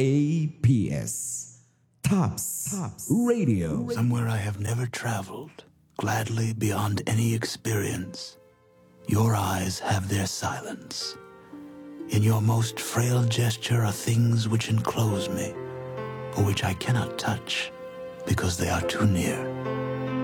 TAPS, Tops Radio. Somewhere I have never traveled, gladly beyond any experience. Your eyes have their silence. In your most frail gesture are things which enclose me, but which I cannot touch because they are too near.